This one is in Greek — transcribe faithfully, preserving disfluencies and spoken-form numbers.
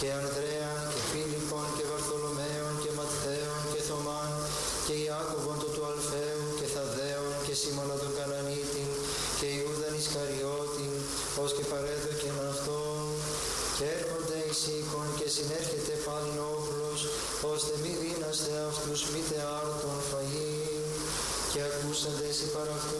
και Ανδρέαν και Φίλιππον και Βαρθολομαίον και Ματθαίον και Θωμάν και Ιάκωβον το του Αλφαίου και Θαδδαίον και Σίμωνα τον Κανανίτην και Ιούδαν Ισκαριώτην, ως και παρέδοκεν αυτόν. Και έρχονται εις οίκον και συνέρχεται πάλιν όχλος, ώστε μη δίναστε αυτούς μήτε άρτον φαΐν. Και ακούσαντες οι παρ' αυτό